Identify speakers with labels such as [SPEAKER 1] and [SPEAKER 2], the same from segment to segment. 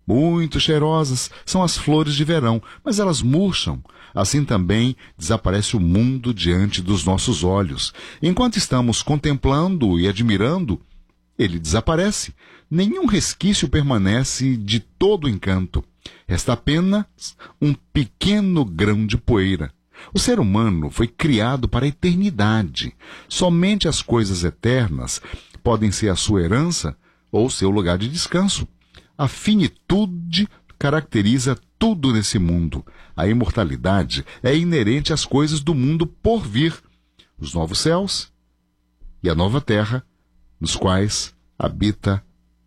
[SPEAKER 1] Muito cheirosas são as flores de verão, mas elas murcham. Assim também desaparece o mundo diante dos nossos olhos. Enquanto estamos contemplando e admirando, ele desaparece. Nenhum resquício permanece de todo o encanto. Resta apenas um pequeno grão de poeira. O ser humano foi criado para a eternidade. Somente as coisas eternas podem ser a sua herança ou seu lugar de descanso. A finitude caracteriza tudo nesse mundo. A imortalidade é inerente às coisas do mundo por vir. Os novos céus e a nova terra, nos quais habita.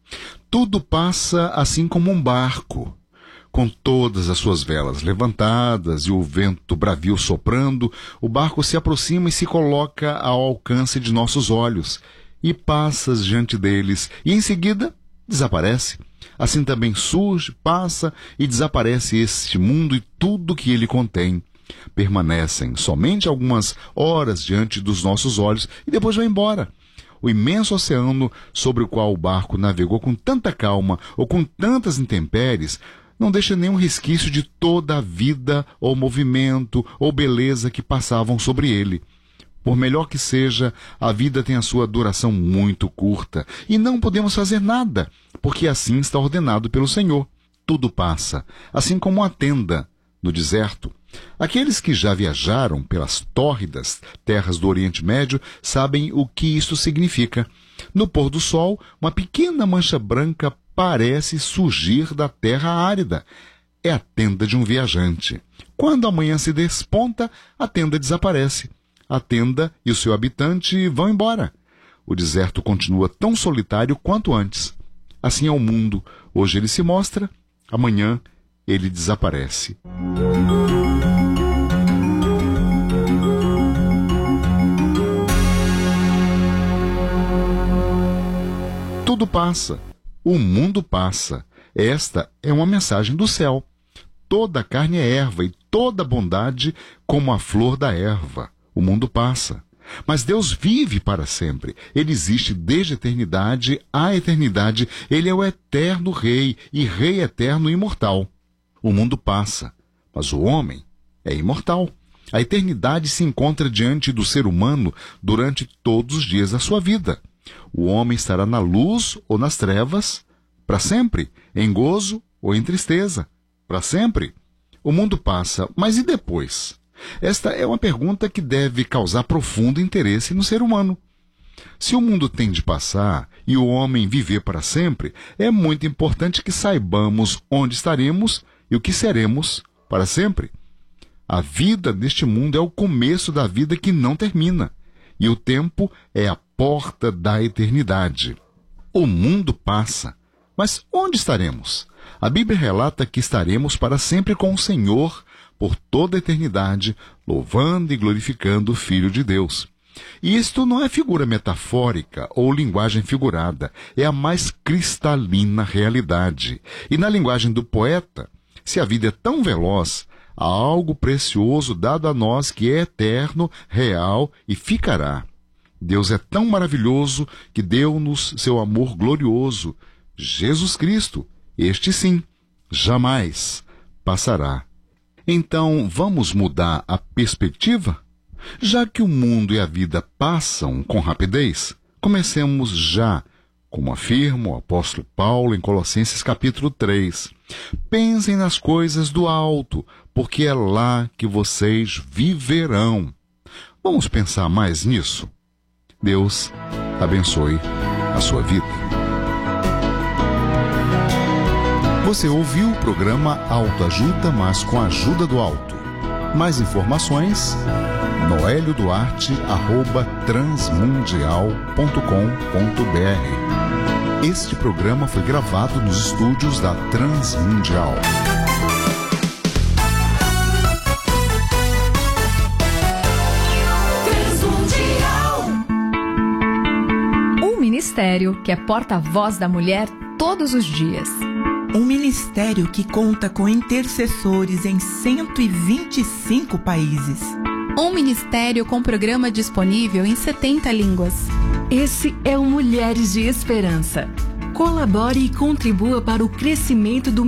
[SPEAKER 1] Tudo passa assim como um barco, com todas as suas velas levantadas e o vento bravio soprando. O barco se aproxima e se coloca ao alcance de nossos olhos, e passa diante deles, e em seguida desaparece. Assim também surge, passa e desaparece este mundo e tudo que ele contém. Permanecem somente algumas horas diante dos nossos olhos e depois vão embora. O imenso oceano sobre o qual o barco navegou com tanta calma ou com tantas intempéries não deixa nenhum resquício de toda a vida ou movimento ou beleza que passavam sobre ele. Por melhor que seja, a vida tem a sua duração muito curta e não podemos fazer nada, porque assim está ordenado pelo Senhor. Tudo passa, assim como a tenda no deserto. Aqueles que já viajaram pelas tórridas terras do Oriente Médio sabem o que isto significa. No pôr do sol, uma pequena mancha branca parece surgir da terra árida. É a tenda de um viajante. Quando a manhã se desponta, a tenda desaparece. A tenda e o seu habitante vão embora. O deserto continua tão solitário quanto antes. Assim é o mundo. Hoje ele se mostra, amanhã ele desaparece. Tudo passa. O mundo passa. Esta é uma mensagem do céu. Toda carne é erva e toda bondade como a flor da erva. O mundo passa. Mas Deus vive para sempre. Ele existe desde a eternidade à eternidade. Ele é o eterno Rei e Rei eterno e imortal. O mundo passa, mas o homem é imortal. A eternidade se encontra diante do ser humano durante todos os dias da sua vida. O homem estará na luz ou nas trevas, para sempre, em gozo ou em tristeza, para sempre. O mundo passa, mas e depois? Esta é uma pergunta que deve causar profundo interesse no ser humano. Se o mundo tem de passar e o homem viver para sempre, é muito importante que saibamos onde estaremos e o que seremos para sempre. A vida neste mundo é o começo da vida que não termina, e o tempo é a porta da eternidade. O mundo passa, mas onde estaremos? A Bíblia relata que estaremos para sempre com o Senhor por toda a eternidade, louvando e glorificando o Filho de Deus. E isto não é figura metafórica ou linguagem figurada, é a mais cristalina realidade. E na linguagem do poeta, se a vida é tão veloz, há algo precioso dado a nós que é eterno, real e ficará. Deus é tão maravilhoso que deu-nos seu amor glorioso, Jesus Cristo. Este sim, jamais passará. Então, vamos mudar a perspectiva? Já que o mundo e a vida passam com rapidez, comecemos já, como afirma o apóstolo Paulo em Colossenses capítulo 3. Pensem nas coisas do alto, porque é lá que vocês viverão. Vamos pensar mais nisso? Deus abençoe a sua vida. Você ouviu o programa Autoajuda, mas com a ajuda do alto. Mais informações, noelioduarte@transmundial.com.br. Este programa foi gravado nos estúdios da Transmundial.
[SPEAKER 2] Um ministério que é porta-voz da mulher todos os dias.
[SPEAKER 3] Um ministério que conta com intercessores em 125 países.
[SPEAKER 4] Um ministério com programa disponível em 70 línguas.
[SPEAKER 5] Esse é o Mulheres de Esperança. Colabore e contribua para o crescimento do